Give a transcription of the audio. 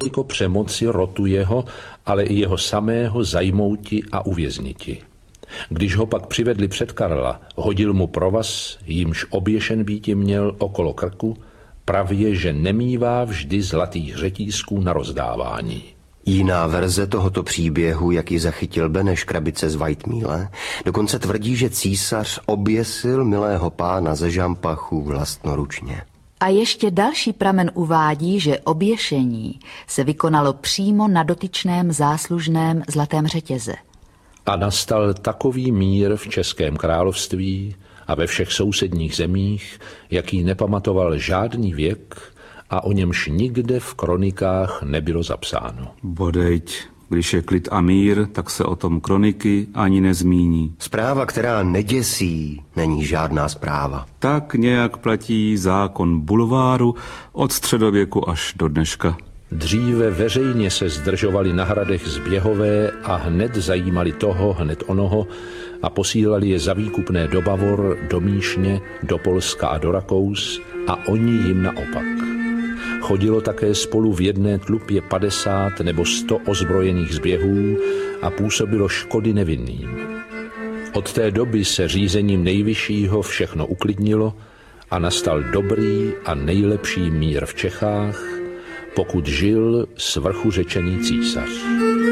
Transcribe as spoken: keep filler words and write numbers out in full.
toliko přemoci rotu jeho, ale i jeho samého zajmouti a uvězniti. Když ho pak přivedli před Karla, hodil mu provaz, jímž oběšen býti měl okolo krku, pravě, že nemívá vždy zlatých řetízků na rozdávání. Jiná verze tohoto příběhu, jak ji zachytil Beneš Krabice z Whitemíle, dokonce tvrdí, že císař oběsil milého pána ze Žampachu vlastnoručně. A ještě další pramen uvádí, že oběšení se vykonalo přímo na dotyčném záslužném zlatém řetěze. A nastal takový mír v Českém království a ve všech sousedních zemích, jaký nepamatoval žádný věk a o němž nikde v kronikách nebylo zapsáno. Bodejť, když je klid a mír, tak se o tom kroniky ani nezmíní. Zpráva, která neděsí, není žádná zpráva. Tak nějak platí zákon bulváru od středověku až do dneška. Dříve veřejně se zdržovali na hradech zběhové a hned zajímali toho, hned onoho a posílali je za výkupné do Bavor, do Míšně, do Polska a do Rakous a oni jim naopak. Chodilo také spolu v jedné tlupě padesát nebo sto ozbrojených zběhů a působilo škody nevinným. Od té doby se řízením nejvyššího všechno uklidnilo a nastal dobrý a nejlepší mír v Čechách, pokud žil svrchu řečený císař.